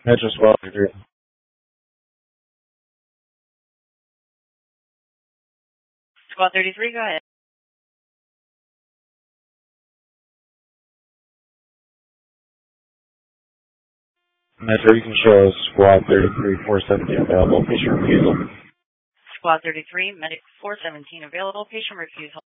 Metro Squad 33. Squad 33, go ahead. Metro, you can show us Squad 33, 417 available. Patient refusal. Squad 33, Medic 417 available. Patient refusal.